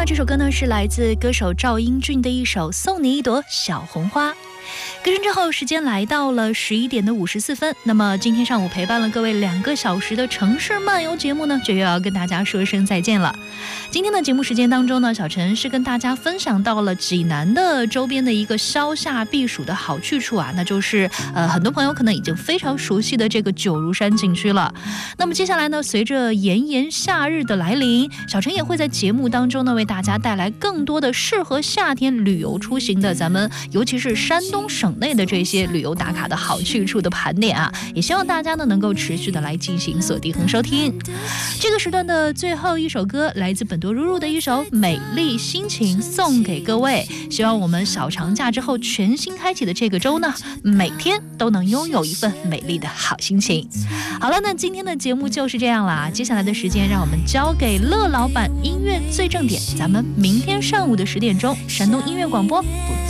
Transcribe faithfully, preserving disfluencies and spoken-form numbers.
这首歌呢是来自歌手赵英俊的一首《送你一朵小红花》。歌声之后，时间来到了十一点的五十四分。那么今天上午陪伴了各位两个小时的城市漫游节目呢，就又要跟大家说声再见了。今天的节目时间当中呢，小陈是跟大家分享到了济南的周边的一个消夏避暑的好去处啊，那就是呃很多朋友可能已经非常熟悉的这个九如山景区了。那么接下来呢，随着炎炎夏日的来临，小陈也会在节目当中呢为大家带来更多的适合夏天旅游出行的咱们尤其是山东省内的这些旅游打卡的好去处的盘点啊，也希望大家呢能够持续的来进行锁定和收听。这个时段的最后一首歌来自本多如如的一首《美丽心情》，送给各位。希望我们小长假之后全新开启的这个周呢，每天都能拥有一份美丽的好心情。好了，那今天的节目就是这样啦，接下来的时间让我们交给乐老板音乐最正点，咱们明天上午的十点钟，山东音乐广播不